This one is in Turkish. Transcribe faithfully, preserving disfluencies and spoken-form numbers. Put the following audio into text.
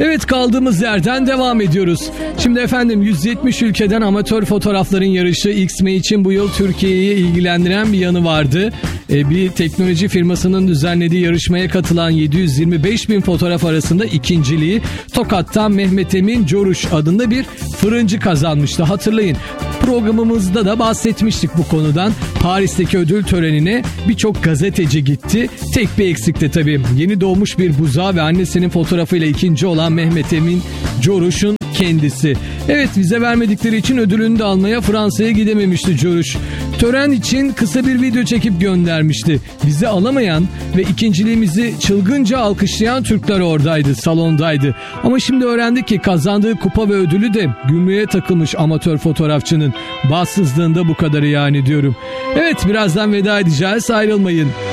Evet, kaldığımız yerden devam ediyoruz. Şimdi efendim yüz yetmiş ülkeden amatör fotoğrafların yarışı X-Me için bu yıl Türkiye'yi ilgilendiren bir yanı vardı. Ee, bir teknoloji firmasının düzenlediği yarışmaya katılan yedi yüz yirmi beş bin fotoğraf arasında ikinciliği Tokat'tan Mehmet Emin Coruş adında bir fırıncı kazanmıştı. Hatırlayın, programımızda da bahsetmiştik bu konudan. Paris'teki ödül törenine birçok gazeteci gitti. Tek bir eksikti tabii. Yeni doğmuş bir buzağı ve annesinin fotoğrafıyla ikinci olan Mehmet Emin Coruş'un kendisi. Evet, vize vermedikleri için ödülünü de almaya Fransa'ya gidememişti Coruş. Tören için kısa bir video çekip göndermişti. Vize alamayan ve ikinciliğimizi çılgınca alkışlayan Türkler oradaydı, salondaydı. Ama şimdi öğrendik ki kazandığı kupa ve ödülü de gümrüğe takılmış amatör fotoğrafçının. Bahtsızlığında bu kadarı yani diyorum. Evet, birazdan veda edeceğiz, ayrılmayın.